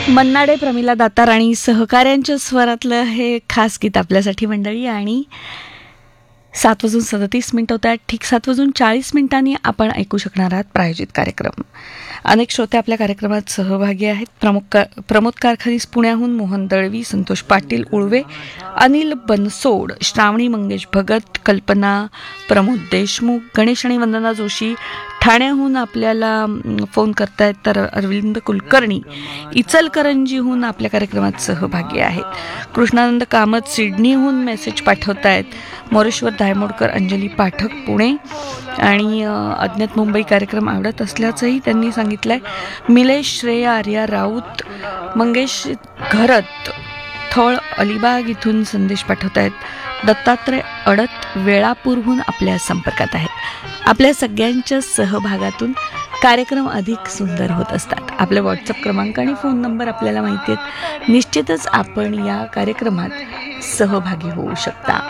मन्नाडे, प्रमिला दातार आणि सहकाऱ्यांच्या स्वरातलं हे खास गीत आपल्यासाठी मंडळी. आणि 7:37 होत आहेत. ठीक 7:40 आपण ऐकू शकणार आहात प्रायोजित कार्यक्रम. अनेक श्रोते आपल्या कार्यक्रमात सहभागी आहेत. प्रमोद कारखानीस पुण्याहून मोहन दळवी, संतोष पाटील उळवे, अनिल बनसोड, श्रावणी मंगेश भगत, कल्पना प्रमोद देशमुख, गणेश आणि वंदना जोशी ठाण्याहून आपल्याला फोन करतायत. तर अरविंद कुलकर्णी इचलकरंजीहून आपल्या कार्यक्रमात सहभागी आहेत. कृष्णानंद कामत सिडनीहून मेसेज पाठवतायत. मोरेश्वर धायमोडकर, अंजली पाठक पुणे आणि अज्ञात मुंबई कार्यक्रम आवडत असल्याचंही त्यांनी सांगितलंय. मिलेश, श्रेया, आर्या राऊत, मंगेश घरत थळ अलिबाग इथून संदेश पाठवतायत. दत्तात्रय अडत वेळापूरहून आपल्या संपर्कात आहेत. आपल्या सगळ्यांच्या सहभागातून कार्यक्रम अधिक सुंदर होत असतात. आपले व्हॉट्सअप क्रमांक आणि फोन नंबर आपल्याला माहिती आहेत. निश्चितच आपण या कार्यक्रमात सहभागी होऊ शकता.